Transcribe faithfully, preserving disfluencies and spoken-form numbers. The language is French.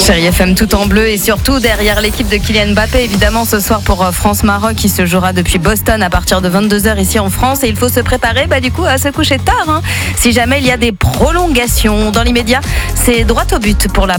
Chérie F M tout en bleu et surtout derrière l'équipe de Kylian Mbappé, évidemment ce soir pour France-Maroc qui se jouera depuis Boston à partir de vingt-deux heures ici en France, et il faut se préparer bah, du coup à se coucher tard hein, si jamais il y a des prolongations. Dans l'immédiat, c'est droit au but pour la